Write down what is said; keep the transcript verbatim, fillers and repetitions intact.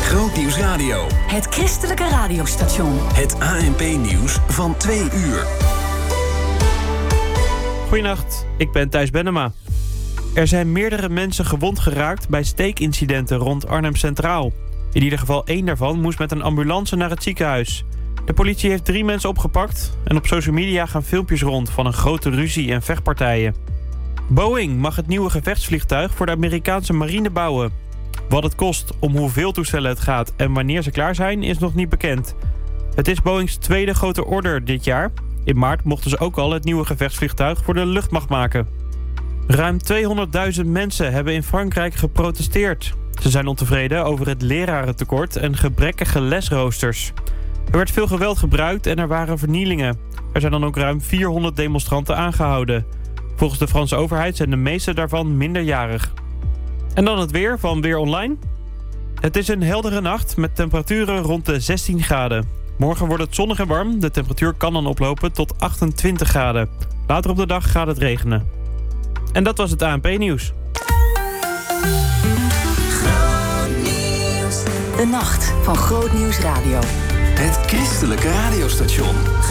Grootnieuws Radio. Het christelijke radiostation. Het A N P-nieuws van twee uur. Goedenacht, ik ben Thijs Bennema. Er zijn meerdere mensen gewond geraakt bij steekincidenten rond Arnhem Centraal. In ieder geval één daarvan moest met een ambulance naar het ziekenhuis. De politie heeft drie mensen opgepakt en op social media gaan filmpjes rond van een grote ruzie en vechtpartijen. Boeing mag het nieuwe gevechtsvliegtuig voor de Amerikaanse marine bouwen. Wat het kost, om hoeveel toestellen het gaat en wanneer ze klaar zijn, is nog niet bekend. Het is Boeings tweede grote order dit jaar. In maart mochten ze ook al het nieuwe gevechtsvliegtuig voor de luchtmacht maken. Ruim tweehonderdduizend mensen hebben in Frankrijk geprotesteerd. Ze zijn ontevreden over het lerarentekort en gebrekkige lesroosters. Er werd veel geweld gebruikt en er waren vernielingen. Er zijn dan ook ruim vierhonderd demonstranten aangehouden. Volgens de Franse overheid zijn de meeste daarvan minderjarig. En dan het weer van Weer Online. Het is een heldere nacht met temperaturen rond de zestien graden. Morgen wordt het zonnig en warm. De temperatuur kan dan oplopen tot achtentwintig graden. Later op de dag gaat het regenen. En dat was het A N P-nieuws. De nacht van Grootnieuws Radio. Het christelijke radiostation.